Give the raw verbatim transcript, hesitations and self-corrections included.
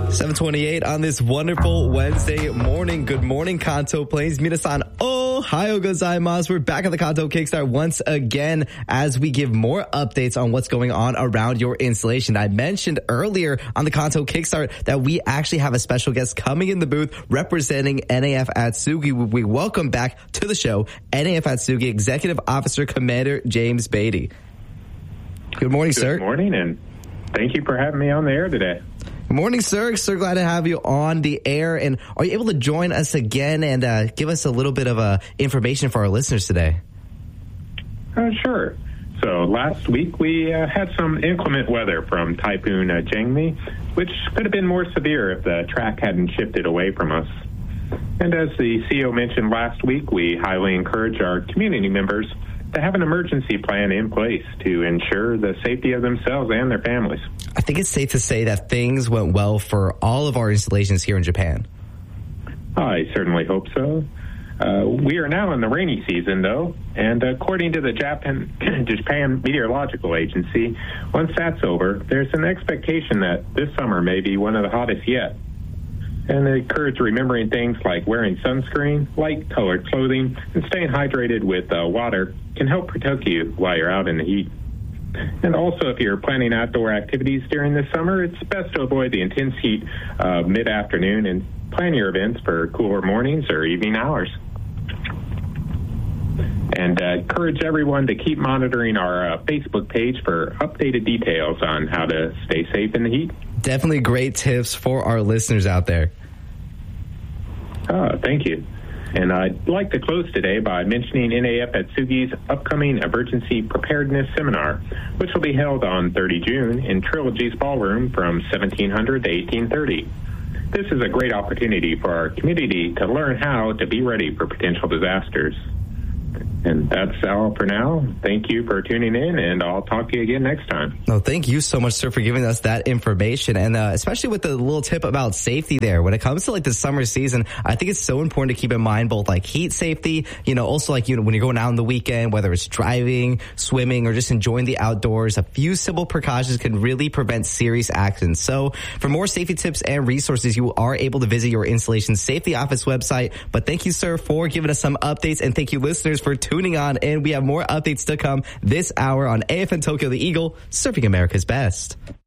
seven twenty-eight on this wonderful Wednesday morning. Good morning, Kanto Plains. Minasan, ohayo gozaimasu. We're back at the Kanto Kickstart once again as we give more updates on what's going on around your installation. I mentioned earlier on the Kanto Kickstart that we actually have a special guest coming in the booth representing N A F Atsugi. We welcome back to the show N A F Atsugi Executive Officer Commander James Beatty. Good morning, Good sir. Good morning, and thank you for having me on the air today. Good morning, sir. So glad to have you on the air. And are you able to join us again and uh, give us a little bit of uh, information for our listeners today? Uh, sure. So last week we uh, had some inclement weather from Typhoon uh, Jangmi, which could have been more severe if the track hadn't shifted away from us. And as the C E O mentioned last week, we highly encourage our community members to have an emergency plan in place to ensure the safety of themselves and their families. I think it's safe to say that things went well for all of our installations here in Japan. I certainly hope so. Uh, we are now in the rainy season, though, and according to the Japan, Japan Meteorological Agency, once that's over, there's an expectation that this summer may be one of the hottest yet. And they encourage remembering things like wearing sunscreen, light-colored clothing, and staying hydrated with uh, water can help protect you while you're out in the heat. And also, if you're planning outdoor activities during this summer, it's best to avoid the intense heat uh, mid-afternoon and plan your events for cooler mornings or evening hours. And uh, encourage everyone to keep monitoring our uh, Facebook page for updated details on how to stay safe in the heat. Definitely great tips for our listeners out there. Oh, thank you. And I'd like to close today by mentioning N A F Atsugi's upcoming Emergency Preparedness Seminar, which will be held on the thirtieth of June in Trilogy's Ballroom from seventeen hundred to eighteen thirty. This is a great opportunity for our community to learn how to be ready for potential disasters. And that's all for now. Thank you for tuning in, and I'll talk to you again next time. No, thank you so much, sir, for giving us that information. And uh, especially with the little tip about safety there. When it comes to like the summer season, I think it's so important to keep in mind both like heat safety, you know, also like, you know, when you're going out on the weekend, whether it's driving, swimming, or just enjoying the outdoors, a few simple precautions can really prevent serious accidents. So for more safety tips and resources, you are able to visit your installation safety office website. But thank you, sir, for giving us some updates, and thank you, listeners, for tuning on, and we have more updates to come this hour on A F N Tokyo The Eagle, serving America's best.